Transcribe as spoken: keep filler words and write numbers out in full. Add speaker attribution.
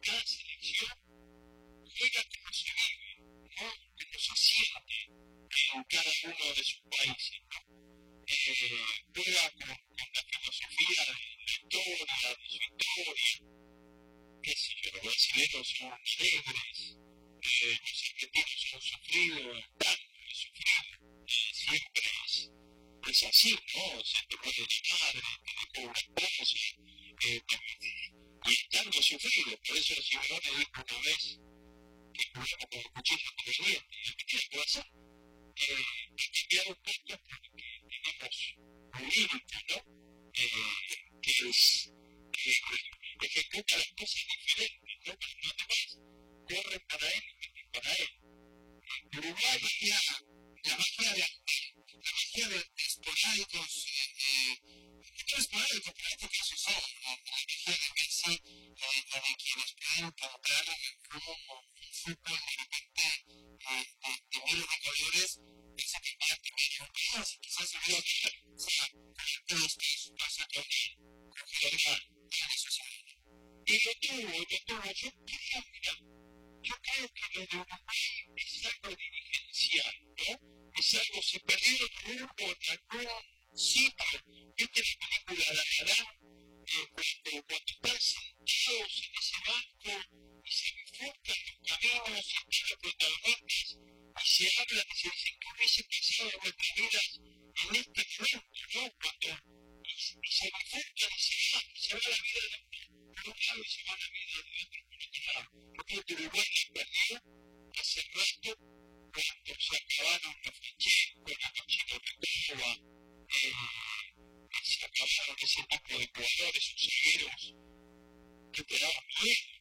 Speaker 1: cada selección juega como se vive, ¿no? Como se siente en cada uno de sus países, ¿no? Eh, juega con, con la filosofía de la historia, de su historia, qué sé yo, los brasileños son alegres, eh, los argentinos son sufridos, tanto de sufrido, eh, siempre es, es así, ¿no? Se te muere la madre, te dejó una esposa, eh, y es tanto sufrido, por eso Simeone dijo una vez que jugamos con el cuchillo entre los dientes, y lo que tiene que hacer, eh, hay que quedar un poco porque tenemos un límite, ¿no? Eh, que es que ejecuta las cosas diferentes, ¿no? Pero los demás corren para él y meten para él. Uruguay
Speaker 2: magia, la magia de la magia de, de esporádicos, eh, no esporádicos, pero en este caso sí, la magia de Messi, eh, la de quienes pueden encontrar como un fútbol de repente eh, de, de miles de colores, ese que ya te viene un país, y quizás se vea que, o sea, con estos pasa con Germán, en eso sí.
Speaker 1: Y lo tuvo, y lo tuvo, yo creo, mira, yo creo que lo de Uruguay es algo dirigencial, ¿no? Es algo, se perdió el rumbo en algún sitio, viste la película La La Land, eh, cuando, cuando están sentados en ese banco y se bifurcan los caminos y están los protagonistas y se hablan y se dicen que hubiese pasado en nuestras vidas en este momento, ¿no? Cuando, y, y se bifurcan y se van, y se va la vida de uno por un lado y se va la vida de otro por otro lado. Yo creo que Uruguay se perdió hace rato cuando se acabaron los Francesco, los chinos de Cuba, eh, se acabaron ese tipo de jugadores, esos zagueros que te daban miedo,